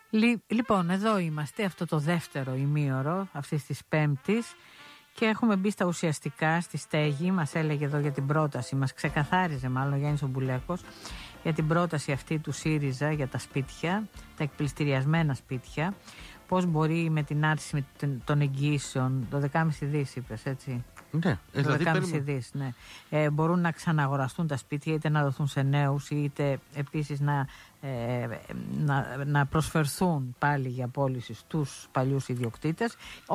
Λοιπόν, εδώ είμαστε, αυτό το δεύτερο ημίωρο αυτής της Πέμπτης και έχουμε μπει στα ουσιαστικά, στη στέγη. Μας έλεγε εδώ για την πρόταση, μας ξεκαθάριζε μάλλον ο Γιάννης Ομπουλέκος για την πρόταση αυτή του ΣΥΡΙΖΑ για τα σπίτια, τα εκπληστηριασμένα σπίτια. Πώς μπορεί με την άρση των εγγύσεων, το 12,5 δις είπες, έτσι. Ναι, δηλαδή 12,5 δις, ναι. Μπορούν να ξαναγοραστούν τα σπίτια, είτε να δοθούν σε νέους, είτε επίσης να προσφερθούν πάλι για πώληση στους παλιούς ιδιοκτήτες.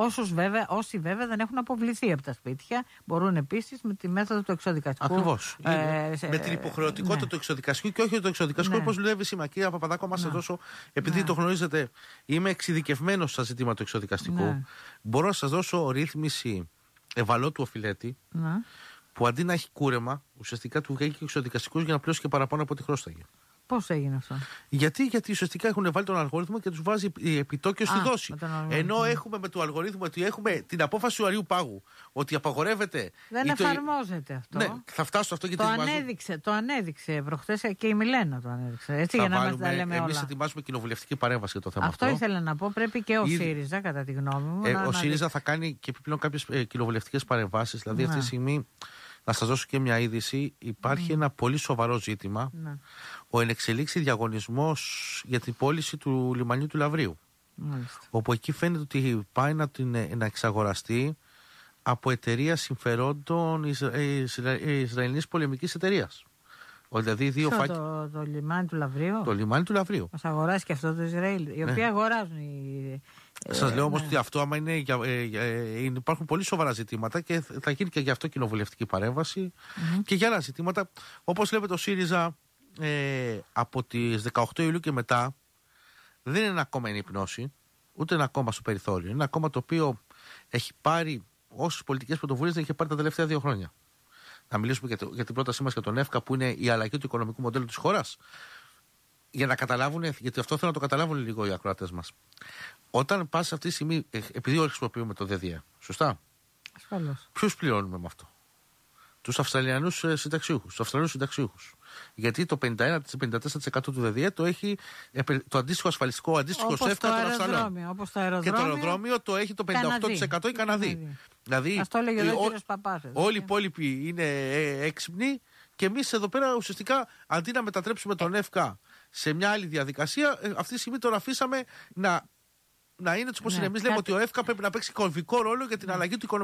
Όσοι βέβαια δεν έχουν αποβληθεί από τα σπίτια, μπορούν επίσης με τη μέθοδο του εξοδικαστικού. Ακριβώς. Με την υποχρεωτικότητα του εξοδικαστικού και όχι το εξοδικαστικό, όπως δουλεύει σήμερα. Κύριε Παπαδάκο, μας δώσω, επειδή το γνωρίζετε, είμαι εξειδικευμένος στα ζητήματα του εξοδικαστικού. Μπορώ να σας δώσω ρύθμιση ευαλώτου οφειλέτη, που αντί να έχει κούρεμα, ουσιαστικά του βγαίνει και εξοδικαστικός για να πληρώσει και παραπάνω από ό,τι χρώσταγε. Πώς έγινε αυτό? Γιατί ουσιαστικά έχουν βάλει τον αλγόριθμο και τους βάζει επιτόκιο στη δόση. Ενώ έχουμε με το αλγόριθμο ότι έχουμε την απόφαση του Αριού Πάγου ότι απαγορεύεται. Δεν εφαρμόζεται αυτό. Ναι, θα φτάσω αυτό γιατί το ανέδειξε προχθές και η Μιλένα το ανέδειξε. Έτσι, για να μας τα λέμε όλα. Εμείς ετοιμάζουμε κοινοβουλευτική παρέμβαση για το θέμα αυτό. Αυτό ήθελα να πω. Πρέπει και ο ΣΥΡΙΖΑ, κατά τη γνώμη μου. Ο ΣΥΡΙΖΑ θα κάνει και επιπλέον κάποιες κοινοβουλευτικές παρεμβάσεις. Δηλαδή αυτή τη στιγμή. Να σας δώσω και μια είδηση. Υπάρχει ένα πολύ σοβαρό ζήτημα. Ο ενεξελίξει διαγωνισμός για την πώληση του λιμανιού του Λαυρίου. Όπου εκεί φαίνεται ότι πάει να εξαγοραστεί από εταιρεία συμφερόντων Ισραηλινής πολεμικής εταιρείας. Δηλαδή το λιμάνι του Λαυρίου. Το λιμάνι του Λαυρίου. Μας αγοράσει και αυτό το Ισραήλ. Οι οποίοι αγοράζουν. Σας λέω όμως ότι αυτό άμα υπάρχουν πολύ σοβαρά ζητήματα και θα γίνει και γι' αυτό κοινοβουλευτική παρέμβαση και για άλλα ζητήματα. Όπως βλέπετε το ΣΥΡΙΖΑ από τις 18 Ιουλίου και μετά δεν είναι ένα κόμμα εν υπνώση, ούτε ένα κόμμα στο περιθώριο. Είναι ένα κόμμα το οποίο έχει πάρει όσες πολιτικές πρωτοβουλίες δεν είχε πάρει τα τελευταία 2 χρόνια. Να μιλήσουμε για την πρότασή μας για τον ΕΦΚΑ, που είναι η αλλαγή του οικονομικού μοντέλου της χώρας. Για να καταλάβουν, γιατί αυτό θέλω να το καταλάβουν λίγο οι ακροατές μας. Όταν πας αυτή τη στιγμή, επειδή όλοι χρησιμοποιούμε το ΔΔΕ, σωστά. Ασφαλώς. Ποιους πληρώνουμε με αυτό? Τους Αυστραλιανούς συνταξιούχους, τους Αυστραλιανούς συνταξιούχους. Γιατί το 51-54% του ΔΔΕ το έχει το αντίστοιχο ασφαλιστικό, αντίστοιχο ΣΕΦΚΑ των Αυστραλιών. Όπως το αεροδρόμιο. Και το αεροδρόμιο το έχει το 58% οι Καναδοί. Δηλαδή, αυτό λέγει ο κύριος Παπάς. Όλοι οι υπόλοιποι είναι έξυπνοι και εμείς εδώ πέρα ουσιαστικά αντί να μετατρέψουμε τον ΕΦΚΑ σε μια άλλη διαδικασία, αυτή τη στιγμή τον αφήσαμε να είναι όπως είναι. Εμείς λέμε ότι ο ΕΦΚΑ πρέπει να παίξει κομβικό ρόλο για την αλλαγή του οικονομικού